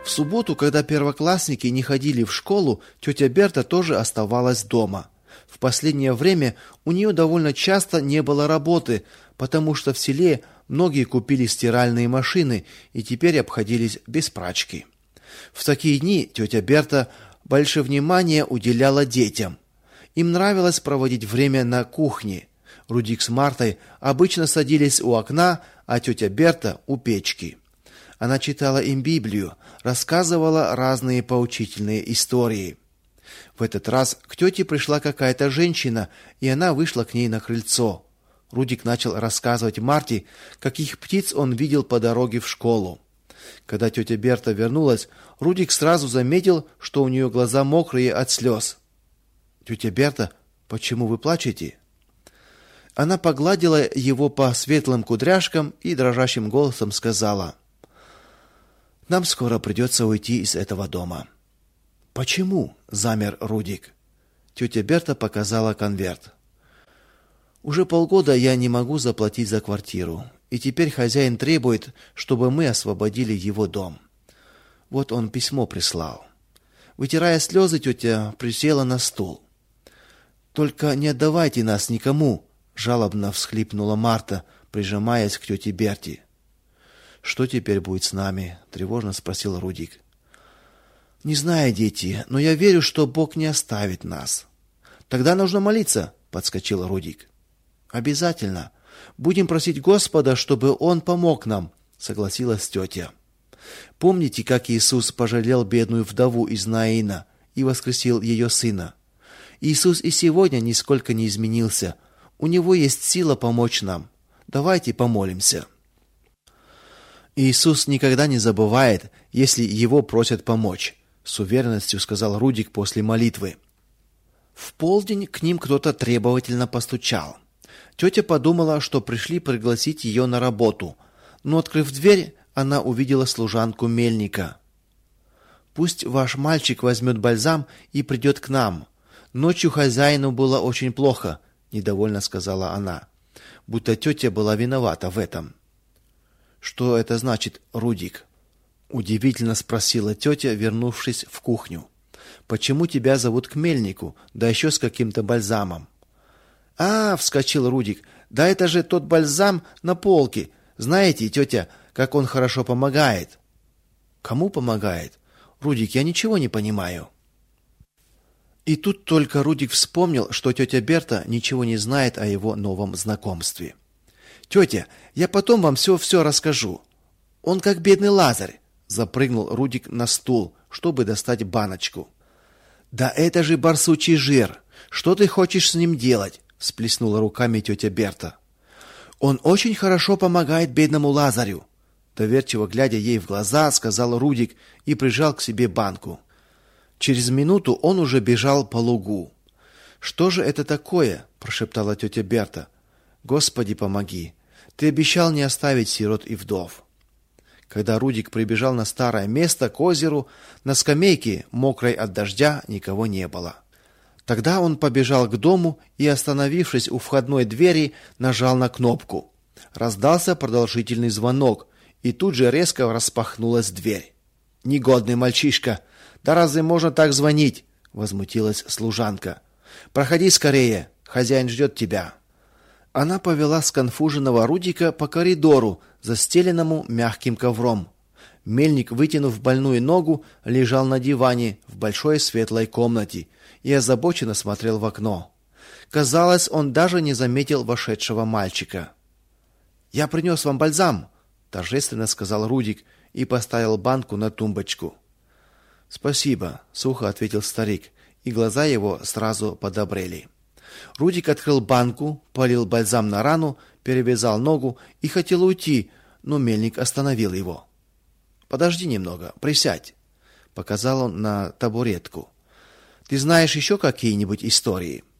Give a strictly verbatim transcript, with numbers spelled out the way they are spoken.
В субботу, когда первоклассники не ходили в школу, тетя Берта тоже оставалась дома. В последнее время у нее довольно часто не было работы, потому что в селе многие купили стиральные машины и теперь обходились без прачки. В такие дни тетя Берта большое внимание уделяла детям. Им нравилось проводить время на кухне. Рудик с Мартой обычно садились у окна, а тетя Берта у печки. Она читала им Библию, рассказывала разные поучительные истории. В этот раз к тете пришла какая-то женщина, и она вышла к ней на крыльцо. Рудик начал рассказывать Марте, каких птиц он видел по дороге в школу. Когда тетя Берта вернулась, Рудик сразу заметил, что у нее глаза мокрые от слез. «Тетя Берта, почему вы плачете?» Она погладила его по светлым кудряшкам и дрожащим голосом сказала: «Нам скоро придется уйти из этого дома». «Почему?» – замер Рудик. Тетя Берта показала конверт. «Уже полгода я не могу заплатить за квартиру, и теперь хозяин требует, чтобы мы освободили его дом. Вот он письмо прислал». Вытирая слезы, тетя присела на стул. «Только не отдавайте нас никому», – жалобно всхлипнула Марта, прижимаясь к тете Берте. «Что теперь будет с нами?» – тревожно спросил Рудик. «Не знаю, дети, но я верю, что Бог не оставит нас». «Тогда нужно молиться», – подскочил Рудик. «Обязательно. Будем просить Господа, чтобы Он помог нам», – согласилась тетя. «Помните, как Иисус пожалел бедную вдову из Наина и воскресил ее сына? Иисус и сегодня нисколько не изменился. У Него есть сила помочь нам. Давайте помолимся». «Иисус никогда не забывает, если Его просят помочь», — с уверенностью сказал Рудик после молитвы. В полдень к ним кто-то требовательно постучал. Тетя подумала, что пришли пригласить ее на работу, но, открыв дверь, она увидела служанку Мельника. «Пусть ваш мальчик возьмет бальзам и придет к нам. Ночью хозяину было очень плохо», — недовольно сказала она, будто тетя была виновата в этом. «Что это значит, Рудик?» — удивительно спросила тетя, вернувшись в кухню. «Почему тебя зовут к Мельнику, да еще с каким-то бальзамом?» «А, — вскочил Рудик, — да это же тот бальзам на полке. Знаете, тетя, как он хорошо помогает». «Кому помогает? Рудик, я ничего не понимаю». И тут только Рудик вспомнил, что тетя Берта ничего не знает о его новом знакомстве. «Тетя, я потом вам все-все расскажу. Он как бедный Лазарь», — запрыгнул Рудик на стул, чтобы достать баночку. «Да это же барсучий жир. Что ты хочешь с ним делать?» — всплеснула руками тетя Берта. «Он очень хорошо помогает бедному Лазарю», — доверчиво глядя ей в глаза, сказал Рудик и прижал к себе банку. Через минуту он уже бежал по лугу. «Что же это такое?» — прошептала тетя Берта. «Господи, помоги! Ты обещал не оставить сирот и вдов». Когда Рудик прибежал на старое место к озеру, на скамейке, мокрой от дождя, никого не было. Тогда он побежал к дому и, остановившись у входной двери, нажал на кнопку. Раздался продолжительный звонок, и тут же резко распахнулась дверь. «Негодный мальчишка! Да разве можно так звонить?» — возмутилась служанка. «Проходи скорее, хозяин ждет тебя». Она повела сконфуженного Рудика по коридору, застеленному мягким ковром. Мельник, вытянув больную ногу, лежал на диване в большой светлой комнате и озабоченно смотрел в окно. Казалось, он даже не заметил вошедшего мальчика. «Я принес вам бальзам», — торжественно сказал Рудик и поставил банку на тумбочку. «Спасибо», — сухо ответил старик, и глаза его сразу подобрели. Рудик открыл банку, полил бальзам на рану, перевязал ногу и хотел уйти, но Мельник остановил его. «Подожди немного, присядь», — показал он на табуретку. «Ты знаешь еще какие-нибудь истории?»